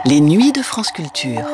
Les nuits de France Culture.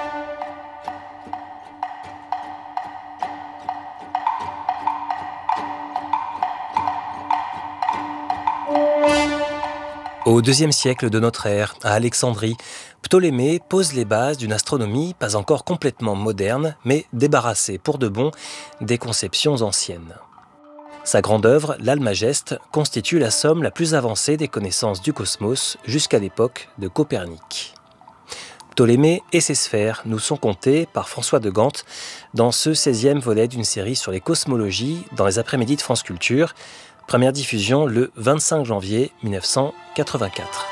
Au IIe siècle de notre ère, à Alexandrie, Ptolémée pose les bases d'une astronomie pas encore complètement moderne, mais débarrassée pour de bon des conceptions anciennes. Sa grande œuvre, l'Almageste, constitue la somme la plus avancée des connaissances du cosmos jusqu'à l'époque de Copernic. Ptolémée et ses sphères nous sont contés par François de Gant dans ce 16e volet d'une série sur les cosmologies dans les après-midi de France Culture. Première diffusion le 25 janvier 1984.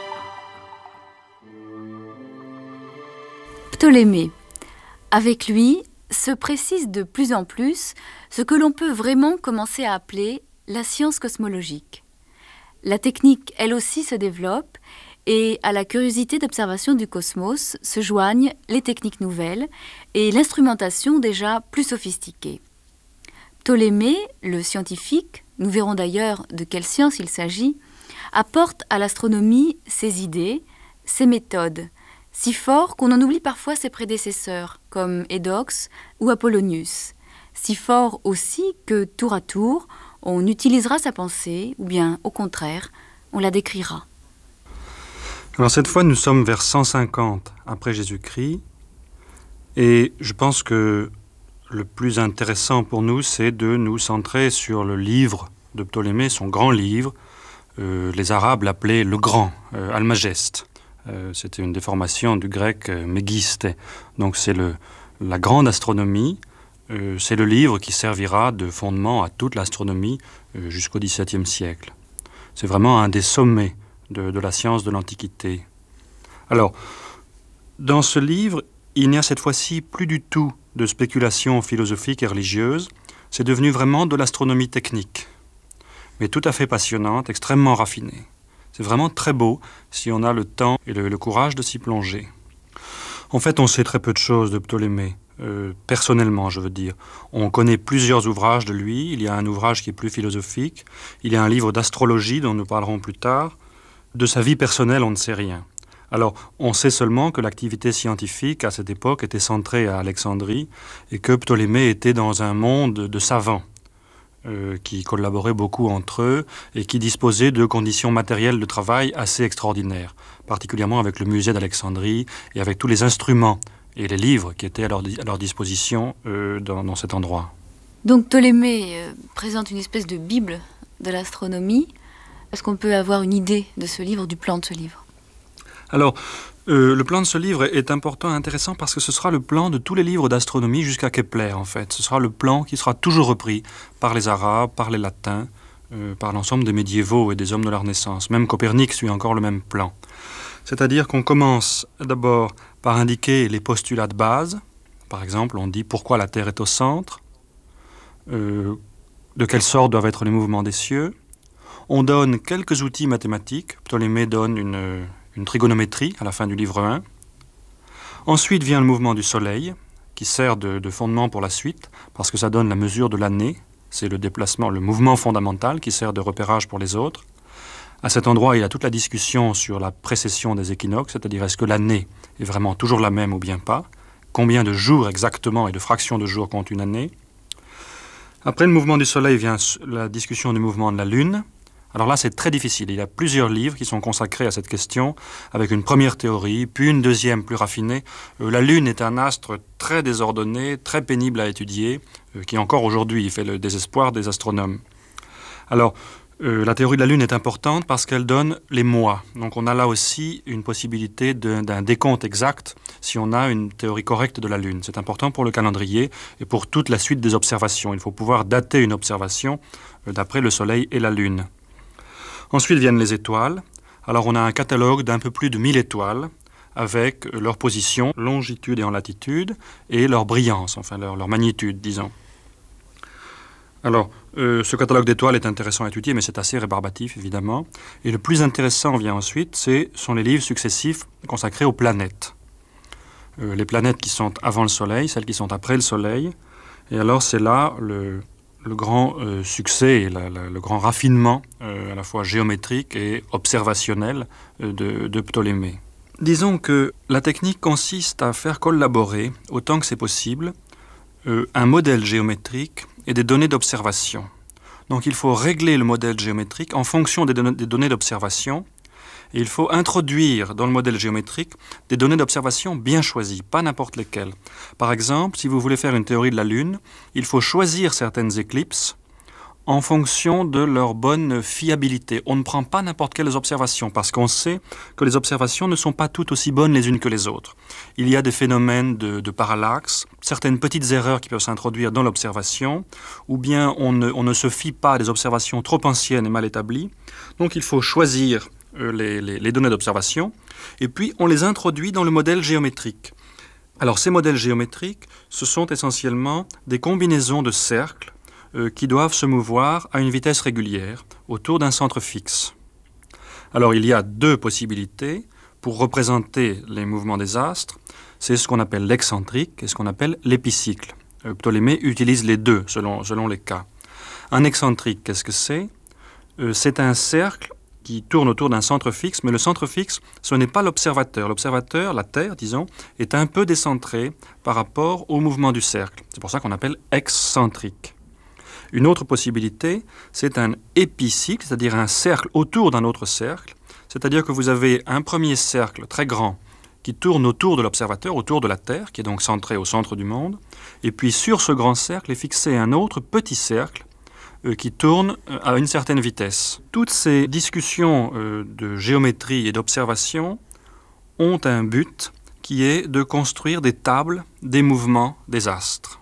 Ptolémée. Avec lui, se précise de plus en plus ce que l'on peut vraiment commencer à appeler la science cosmologique. La technique, elle aussi, se développe et à la curiosité d'observation du cosmos se joignent les techniques nouvelles et l'instrumentation déjà plus sophistiquée. Ptolémée, le scientifique, nous verrons d'ailleurs de quelle science il s'agit, apporte à l'astronomie ses idées, ses méthodes, si fort qu'on en oublie parfois ses prédécesseurs, comme Eudoxe ou Apollonius, si fort aussi que, tour à tour, on utilisera sa pensée, ou bien, au contraire, on la décrira. Alors cette fois, nous sommes vers 150 après Jésus-Christ, et je pense que le plus intéressant pour nous, c'est de nous centrer sur le livre de Ptolémée, son grand livre. Les Arabes l'appelaient le Grand, Almageste. C'était une déformation du grec mégiste. Donc c'est la grande astronomie. C'est le livre qui servira de fondement à toute l'astronomie jusqu'au XVIIe siècle. C'est vraiment un des sommets de la science de l'Antiquité. Alors, dans ce livre, il n'y a cette fois-ci plus du tout de spéculation philosophique et religieuse. C'est devenu vraiment de l'astronomie technique, mais tout à fait passionnante, extrêmement raffinée. C'est vraiment très beau si on a le temps et le courage de s'y plonger. En fait, on sait très peu de choses de Ptolémée, personnellement, je veux dire. On connaît plusieurs ouvrages de lui. Il y a un ouvrage qui est plus philosophique. Il y a un livre d'astrologie dont nous parlerons plus tard. De sa vie personnelle, on ne sait rien. Alors, on sait seulement que l'activité scientifique, à cette époque, était centrée à Alexandrie et que Ptolémée était dans un monde de savants qui collaboraient beaucoup entre eux et qui disposaient de conditions matérielles de travail assez extraordinaires, particulièrement avec le musée d'Alexandrie et avec tous les instruments et les livres qui étaient à leur disposition dans cet endroit. Donc Ptolémée présente une espèce de bible de l'astronomie. Est-ce qu'on peut avoir une idée de ce livre, du plan de ce livre ? Alors, le plan de ce livre est important et intéressant parce que ce sera le plan de tous les livres d'astronomie jusqu'à Kepler, en fait. Ce sera le plan qui sera toujours repris par les Arabes, par les Latins, par l'ensemble des médiévaux et des hommes de la Renaissance. Même Copernic suit encore le même plan. C'est-à-dire qu'on commence d'abord par indiquer les postulats de base. Par exemple, on dit pourquoi la Terre est au centre, de quelle sorte doivent être les mouvements des cieux. On donne quelques outils mathématiques. Ptolémée donne une trigonométrie à la fin du livre 1. Ensuite vient le mouvement du Soleil, qui sert de fondement pour la suite, parce que ça donne la mesure de l'année. C'est le déplacement, le mouvement fondamental qui sert de repérage pour les autres. À cet endroit, il y a toute la discussion sur la précession des équinoxes, c'est-à-dire est-ce que l'année est vraiment toujours la même ou bien pas, combien de jours exactement et de fractions de jours compte une année. Après le mouvement du Soleil vient la discussion du mouvement de la Lune. Alors là, c'est très difficile. Il y a plusieurs livres qui sont consacrés à cette question, avec une première théorie, puis une deuxième plus raffinée. La Lune est un astre très désordonné, très pénible à étudier, qui encore aujourd'hui fait le désespoir des astronomes. Alors, la théorie de la Lune est importante parce qu'elle donne les mois. Donc on a là aussi une possibilité d'un décompte exact si on a une théorie correcte de la Lune. C'est important pour le calendrier et pour toute la suite des observations. Il faut pouvoir dater une observation d'après le Soleil et la Lune. Ensuite viennent les étoiles. Alors on a un catalogue d'un peu plus de 1000 étoiles avec leur position, longitude et en latitude, et leur brillance, enfin leur magnitude, disons. Alors, ce catalogue d'étoiles est intéressant à étudier, mais c'est assez rébarbatif, évidemment. Et le plus intéressant vient ensuite, sont les livres successifs consacrés aux planètes. Les planètes qui sont avant le Soleil, celles qui sont après le Soleil. Et alors c'est là le grand succès et le grand raffinement à la fois géométrique et observationnel de Ptolémée. Disons que la technique consiste à faire collaborer, autant que c'est possible, un modèle géométrique et des données d'observation. Donc il faut régler le modèle géométrique en fonction des données d'observation. Et il faut introduire dans le modèle géométrique des données d'observation bien choisies, pas n'importe lesquelles. Par exemple, si vous voulez faire une théorie de la Lune, il faut choisir certaines éclipses en fonction de leur bonne fiabilité. On ne prend pas n'importe quelles observations parce qu'on sait que les observations ne sont pas toutes aussi bonnes les unes que les autres. Il y a des phénomènes de parallaxe, certaines petites erreurs qui peuvent s'introduire dans l'observation, ou bien on ne se fie pas à des observations trop anciennes et mal établies. Donc il faut choisir les données d'observation, et puis on les introduit dans le modèle géométrique. Alors ces modèles géométriques, ce sont essentiellement des combinaisons de cercles qui doivent se mouvoir à une vitesse régulière autour d'un centre fixe. Alors il y a deux possibilités pour représenter les mouvements des astres. C'est ce qu'on appelle l'excentrique et ce qu'on appelle l'épicycle. Ptolémée utilise les deux selon les cas. Un excentrique, qu'est-ce que c'est ? C'est un cercle qui tourne autour d'un centre fixe, mais le centre fixe, ce n'est pas l'observateur. L'observateur, la Terre, disons, est un peu décentré par rapport au mouvement du cercle. C'est pour ça qu'on appelle excentrique. Une autre possibilité, c'est un épicycle, c'est-à-dire un cercle autour d'un autre cercle, c'est-à-dire que vous avez un premier cercle très grand qui tourne autour de l'observateur, autour de la Terre, qui est donc centré au centre du monde, et puis sur ce grand cercle est fixé un autre petit cercle qui tourne à une certaine vitesse. Toutes ces discussions de géométrie et d'observation ont un but qui est de construire des tables des mouvements des astres.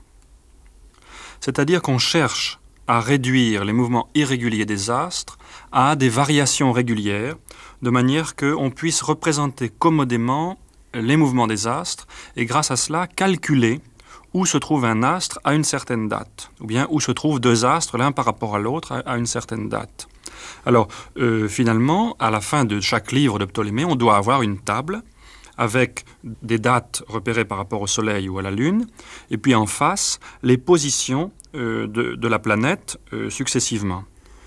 C'est-à-dire qu'on cherche à réduire les mouvements irréguliers des astres à des variations régulières, de manière qu'on puisse représenter commodément les mouvements des astres et grâce à cela calculer où se trouve un astre à une certaine date, ou bien où se trouvent deux astres l'un par rapport à l'autre à une certaine date. Alors, finalement, à la fin de chaque livre de Ptolémée, on doit avoir une table avec des dates repérées par rapport au Soleil ou à la Lune, et puis en face, les positions de la planète successivement.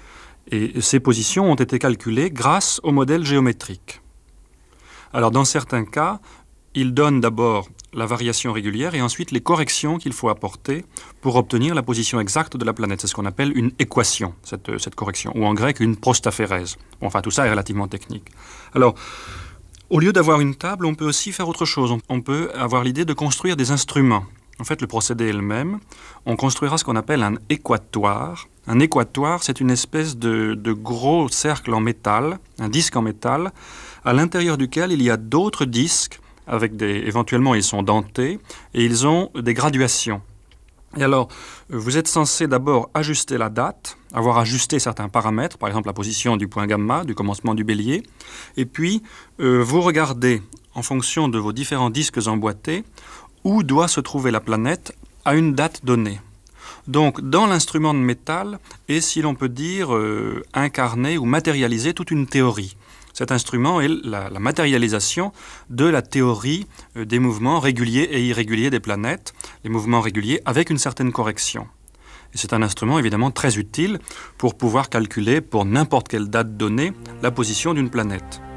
Et ces positions ont été calculées grâce au modèle géométrique. Alors, dans certains cas, il donne d'abord la variation régulière et ensuite les corrections qu'il faut apporter pour obtenir la position exacte de la planète. C'est ce qu'on appelle une équation, cette correction, ou en grec une prostaphérèse. Bon, enfin, tout ça est relativement technique. Alors, au lieu d'avoir une table, on peut aussi faire autre chose. On peut avoir l'idée de construire des instruments. En fait, le procédé est le même. On construira ce qu'on appelle un équatoire. Un équatoire, c'est une espèce de gros cercle en métal, un disque en métal, à l'intérieur duquel il y a d'autres disques éventuellement, ils sont dentés et ils ont des graduations. Et alors, vous êtes censé d'abord ajuster la date, avoir ajusté certains paramètres, par exemple la position du point gamma, du commencement du bélier, et puis vous regardez, en fonction de vos différents disques emboîtés, où doit se trouver la planète à une date donnée. Donc, dans l'instrument de métal est, si l'on peut dire, incarné ou matérialisé toute une théorie. Cet instrument est la matérialisation de la théorie des mouvements réguliers et irréguliers des planètes, les mouvements réguliers avec une certaine correction. Et c'est un instrument évidemment très utile pour pouvoir calculer pour n'importe quelle date donnée la position d'une planète.